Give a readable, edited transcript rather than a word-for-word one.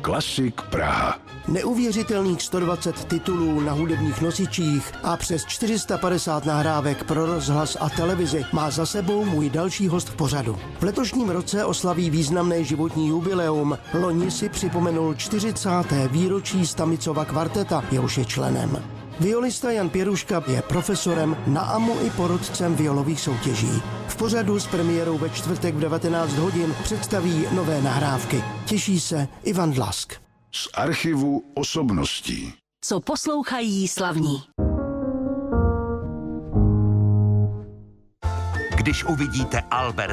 Klasik Praha. Neuvěřitelných 120 titulů na hudebních nosičích a přes 450 nahrávek pro rozhlas a televizi má za sebou můj další host v pořadu. V letošním roce oslaví významné životní jubileum. Loni si připomenul 40. výročí Stamicova kvarteta, jehož je členem. Violista Jan Pěruška je profesorem na AMU i porodcem violových soutěží. V pořadu s premiérou ve čtvrtek v 19 hodin představí nové nahrávky. Těší se Ivan Dlask. Z archivu osobností. Co poslouchají slavní. Když uvidíte Albert